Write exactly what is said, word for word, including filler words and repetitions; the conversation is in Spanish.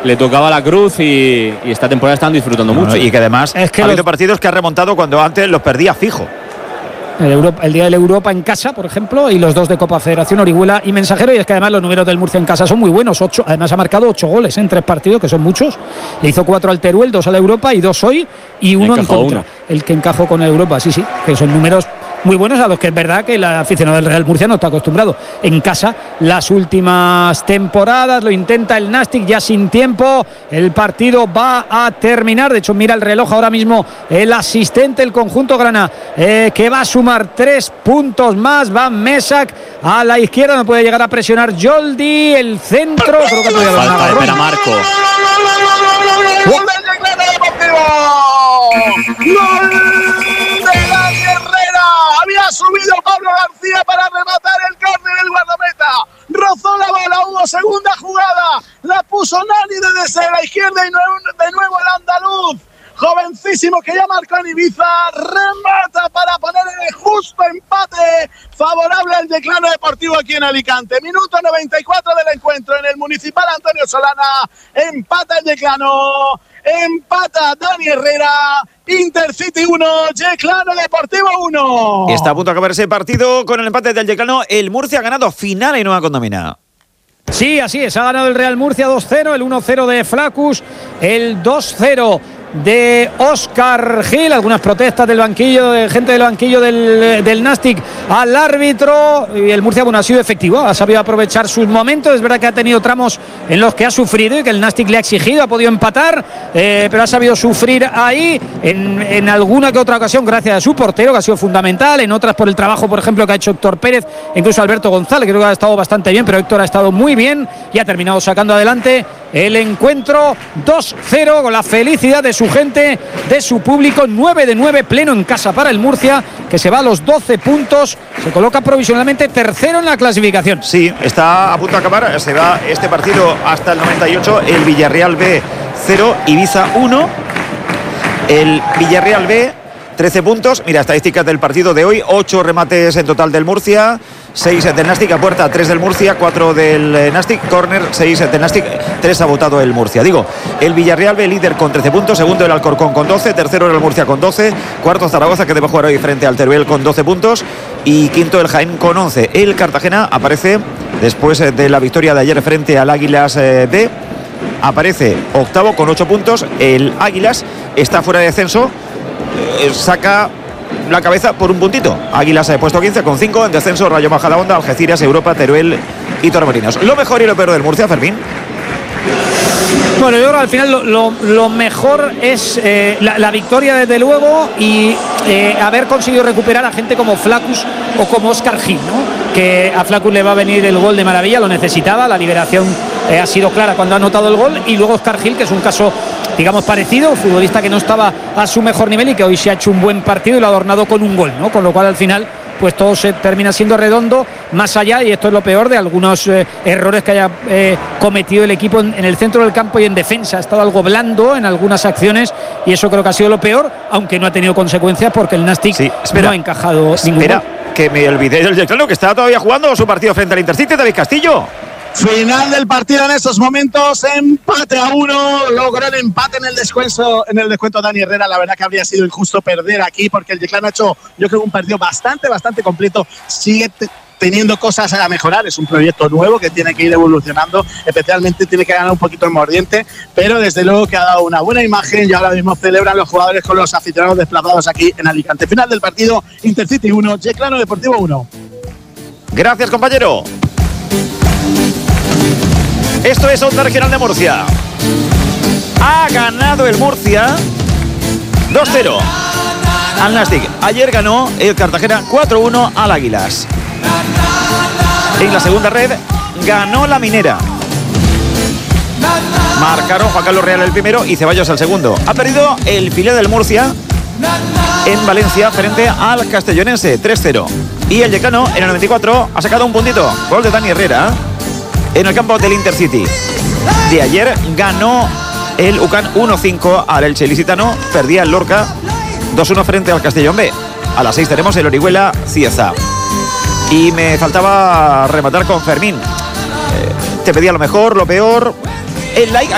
le tocaba la cruz y, y esta temporada están disfrutando no, mucho. Y que además es que ha los... habido partidos que ha remontado cuando antes los perdía fijo. El, Europa, el día de la Europa en casa, por ejemplo, y los dos de Copa Federación, Orihuela y Mensajero. Y es que además los números del Murcia en casa son muy buenos. Ocho, además ha marcado ocho goles en tres partidos, que son muchos. Le hizo cuatro al Teruel, dos a la Europa y dos hoy, y uno en contra. Uno. El que encajó con la Europa, sí, sí, que son números muy buenos, a los que es verdad que el aficionado del Real Murcia no está acostumbrado. En casa, las últimas temporadas, lo intenta el Nastic ya sin tiempo. El partido va a terminar. De hecho, mira el reloj ahora mismo el asistente, el conjunto grana, eh, que va a sumar tres puntos más. Va Mesak a la izquierda, no puede llegar a presionar Joldi. El centro, creo que podría haber falta, espera Marco. ¡Gol del Yeclano Deportivo! ¡Gol de Dani Herrera! Había subido Pablo García para rematar el córner del guardameta. Rozó la bola, hubo segunda jugada. La puso Nani desde la izquierda y de nuevo el andaluz. Jovencísimo que ya marcó en Ibiza, remata para poner el justo empate favorable al Yeclano Deportivo aquí en Alicante. Minuto noventa y cuatro del encuentro en el Municipal Antonio Solana. Empata el Yeclano, empata Dani Herrera. Intercity uno, Yeclano Deportivo uno. Está a punto de acabar ese partido con el empate del Yeclano. El Murcia ha ganado final y no ha condominado. Sí, así es, ha ganado el Real Murcia dos cero, el uno cero de Flacus, el dos cero de Óscar Gil. Algunas protestas del banquillo, de gente del banquillo del, del Nastic al árbitro, y el Murcia, bueno, ha sido efectivo, ha sabido aprovechar sus momentos. Es verdad que ha tenido tramos en los que ha sufrido y que el Nastic le ha exigido, ha podido empatar, eh, pero ha sabido sufrir ahí en, en alguna que otra ocasión gracias a su portero, que ha sido fundamental, en otras por el trabajo, por ejemplo, que ha hecho Héctor Pérez, incluso Alberto González, que creo que ha estado bastante bien, pero Héctor ha estado muy bien y ha terminado sacando adelante el encuentro dos cero con la felicidad de su gente, de su público. Nueve de nueve pleno en casa para el Murcia, que se va a los doce puntos, se coloca provisionalmente tercero en la clasificación. Sí, está a punto de acabar, se va este partido hasta el noventa y ocho, el Villarreal B cero, Ibiza uno, el Villarreal B trece puntos. Mira, estadísticas del partido de hoy: ocho remates en total del Murcia, seis del Nastic, a puerta tres del Murcia, cuatro del Nastic, córner seis del Nastic, tres ha votado el Murcia. Digo, el Villarreal B líder con trece puntos, segundo el Alcorcón con doce, tercero el Murcia con doce, cuarto Zaragoza, que debe jugar hoy frente al Teruel, con doce puntos, y quinto el Jaén con once. El Cartagena aparece después de la victoria de ayer frente al Águilas B, aparece octavo con ocho puntos. El Águilas está fuera de descenso, eh, saca la cabeza por un puntito. Águilas ha puesto quince con cinco, en descenso Rayo Majadahonda, Algeciras, Europa, Teruel y Torremolinos. Lo mejor y lo peor del Murcia, Fermín. Bueno, yo creo que al final lo, lo, lo mejor es eh, la, la victoria, desde luego, y eh, haber conseguido recuperar a gente como Flacus o como Óscar Gil, ¿no? Que a Flacus le va a venir el gol de maravilla, lo necesitaba, la liberación eh, ha sido clara cuando ha anotado el gol, y luego Óscar Gil, que es un caso, digamos, parecido, futbolista que no estaba a su mejor nivel y que hoy se ha hecho un buen partido y lo ha adornado con un gol, ¿no? Con lo cual al final pues todo se termina siendo redondo, más allá, y esto es lo peor, de algunos eh, errores que haya eh, cometido el equipo en, en el centro del campo y en defensa. Ha estado algo blando en algunas acciones y eso creo que ha sido lo peor, aunque no ha tenido consecuencias porque el Nastic sí, espera, no ha encajado ningún Espera, gol. Que me olvidé del Yeclano, que está todavía jugando su partido frente al Intercity. David Castillo. Final del partido en estos momentos, empate a uno, logró el empate en el descuento, en el descuento Dani Herrera. La verdad que habría sido injusto perder aquí, porque el Yeclano ha hecho, yo creo, un partido bastante, bastante completo. Sigue t- teniendo cosas a mejorar, es un proyecto nuevo que tiene que ir evolucionando, especialmente tiene que ganar un poquito en mordiente, pero desde luego que ha dado una buena imagen y ahora mismo celebran los jugadores con los aficionados desplazados aquí en Alicante. Final del partido, Intercity uno, Yeclano Deportivo uno. Gracias, compañero. Esto es Onda Regional de Murcia. Ha ganado el Murcia dos cero al Nastic. Ayer ganó el Cartagena cuatro uno al Águilas. En la segunda red ganó la Minera. Marcaron Juan Carlos Real el primero y Ceballos el segundo. Ha perdido el filial del Murcia en Valencia frente al Castellonense tres cero. Y el Yeclano en el noventa y cuatro ha sacado un puntito. Gol de Dani Herrera en el campo del Intercity. De ayer ganó el U C A N uno cinco al Elche Ilicitano, perdía el Lorca dos uno frente al Castellón B. A las seis tenemos el Orihuela Cieza. Y me faltaba rematar con Fermín. Eh, te pedía lo mejor, lo peor. El like.